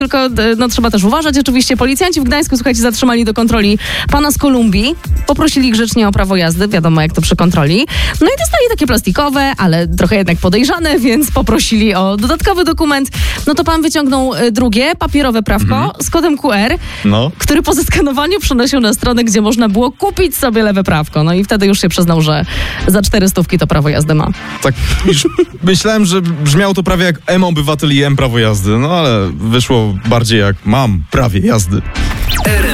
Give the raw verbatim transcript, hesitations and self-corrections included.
Tylko no, trzeba też uważać. Oczywiście policjanci w Gdańsku, słuchajcie, zatrzymali do kontroli pana z Kolumbii. Poprosili grzecznie o prawo jazdy, wiadomo jak to przy kontroli. No i dostali takie plastikowe, ale trochę jednak podejrzane, więc poprosili o dodatkowy dokument. No to pan wyciągnął drugie, papierowe prawko mhm. z kodem Q R, no. który po zeskanowaniu przenosił na stronę, gdzie można było kupić sobie lewe prawko. No i wtedy już się przyznał, że za cztery stówki to prawo jazdy ma. Tak, już myślałem, że brzmiało to prawie jak M obywatel i M prawo jazdy, no ale wyszło bardziej jak mam prawie jazdy.